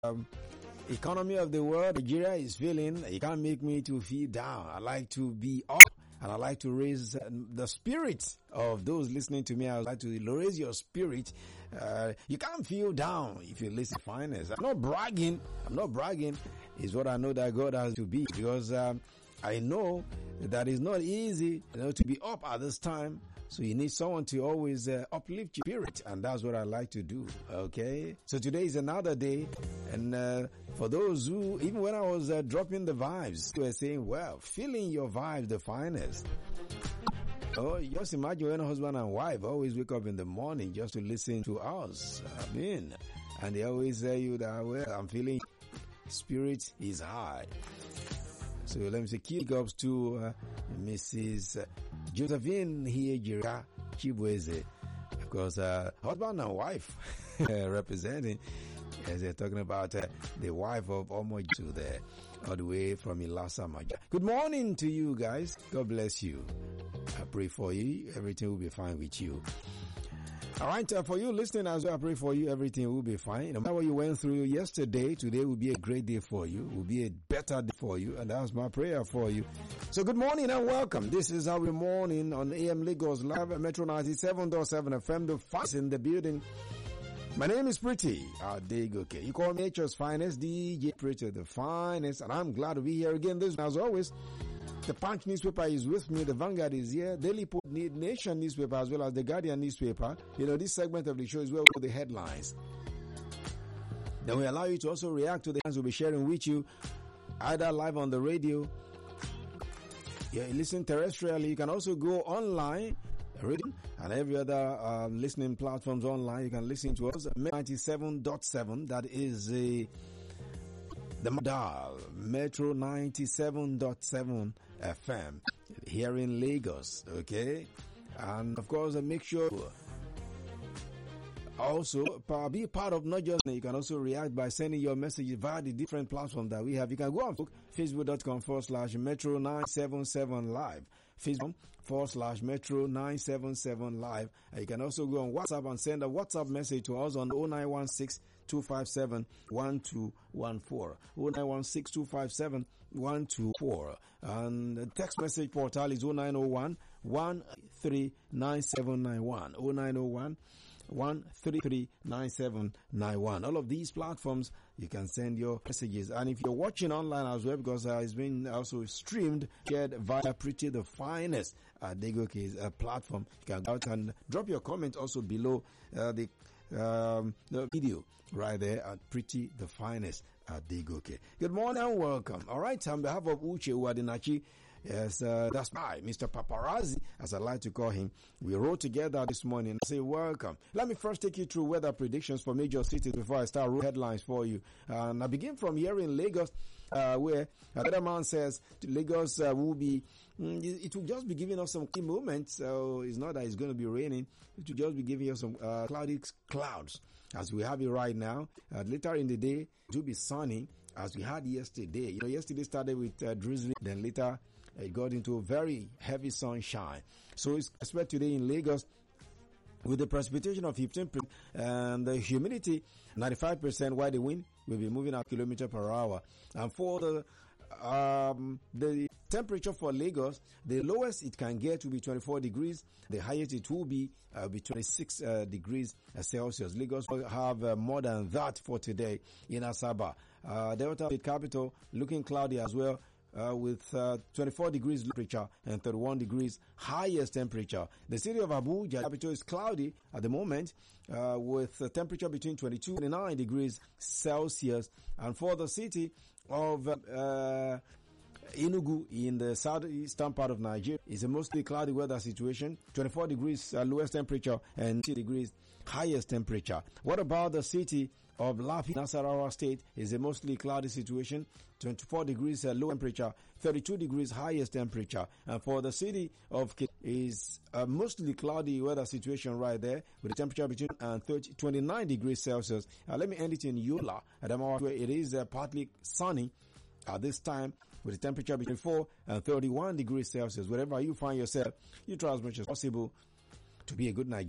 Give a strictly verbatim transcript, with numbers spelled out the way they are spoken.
um, economy of the world, Nigeria is feeling. It can't make me to feel down. I like to be up, and I like to raise the spirit of those listening to me. I would like to raise your spirit. Uh, you can't feel down if you listen to finance. I'm not bragging. I'm not bragging. It's what I know that God has to be, because um, I know that it's not easy, you know, to be up at this time. So you need someone to always uh, uplift your spirit, and that's what I like to do, okay? So today is another day, and uh, for those who, even when I was uh, dropping the vibes, you were saying, well, feeling your vibes the finest. Oh, just imagine when a husband and wife always wake up in the morning just to listen to us. I mean, and they always say you that, well, I'm feeling spirit is high. So let me say, keep ups to uh, Missus Josephine Hiejira Chibweze, because uh, husband and wife representing, as they're talking about uh, the wife of Omoju there, all the way from Ilasa Maja. Good morning to you guys. God bless you. I pray for you. Everything will be fine with you. All right, uh, for you listening as well, I pray for you, everything will be fine. No matter what you went through yesterday, today will be a great day for you, will be a better day for you, and that's my prayer for you. So good morning and welcome. This is our morning on A M Lagos Live, Metro ninety-seven point seven F M, the fast in the building. My name is Pretty Adegoke. You call me Nature's finest, D J Pretty, the finest, and I'm glad to be here again. This, as always, the Punch newspaper is with me. The Vanguard is here. Daily Nation newspaper as well as the Guardian newspaper. You know, this segment of the show is where we put the headlines. Then we allow you to also react to the ones we'll be sharing with you, either live on the radio. Yeah, you listen terrestrially. You can also go online, reading, and every other uh, listening platforms online. You can listen to us at ninety-seven point seven. That is a the dial, Metro ninety-seven point seven F M here in Lagos, okay? And of course, uh, make sure also uh, be part of not just, you can also react by sending your messages via the different platforms that we have. You can go on facebook.com forward slash Metro 977 live, Facebook forward slash Metro nine seven seven live. And you can also go on WhatsApp and send a WhatsApp message to us on oh nine one six, two five seven, one two one four. oh nine one six, two five seven, one two four. And the text message portal is oh nine oh one, one three nine seven nine one. oh nine oh one, one three three nine seven nine one. All of these platforms, you can send your messages. And if you're watching online as well, because uh, it's been also streamed, shared via Pretty the Finest, uh, Degoke's uh, platform, you can go out and drop your comment also below uh, the Um, the video right there at Pretty the Finest at Degoke. Good morning and welcome. All right, on behalf of Uche Uadinachi, yes, uh, that's right, Mister Paparazzi, as I like to call him, we rode together this morning and say welcome. Let me first take you through weather predictions for major cities before I start rolling headlines for you. And I begin from here in Lagos, uh, where another man says Lagos uh, will be, mm, it will just be giving us some key moments. So it's not that it's going to be raining. It will just be giving us some uh, cloudy clouds as we have it right now. Uh, later in the day, it will be sunny as we had yesterday. You know, yesterday started with uh, drizzling, then later it got into a very heavy sunshine. So it's expect today in Lagos with the precipitation of fifteen percent and the humidity ninety-five percent, while the wind will be moving at kilometer per hour. And for the um, the temperature for Lagos, the lowest it can get will be twenty-four degrees. The highest it will be uh, be twenty-six uh, degrees Celsius. Lagos will have uh, more than that for today in Asaba. Uh, Delta State Capital looking cloudy as well. Uh, with uh, twenty-four degrees temperature and thirty-one degrees highest temperature. The city of Abuja, capital, is cloudy at the moment uh, with a temperature between twenty-two and twenty-nine degrees Celsius. And for the city of uh, Enugu in the southeastern part of Nigeria, is a mostly cloudy weather situation. twenty-four degrees uh, lowest temperature and two degrees highest temperature. What about the city of Lafi, Nasarawa State? Is a mostly cloudy situation. twenty-four degrees uh, low temperature, thirty-two degrees highest temperature. And for the city of Kit is a mostly cloudy weather situation right there with a temperature between uh, thirty, twenty-nine degrees Celsius. Uh, let me end it in Yola, Adamawa, where it is uh, partly sunny at this time with a temperature between four and thirty-one degrees Celsius. Wherever you find yourself, you try as much as possible to be a good Nigerian.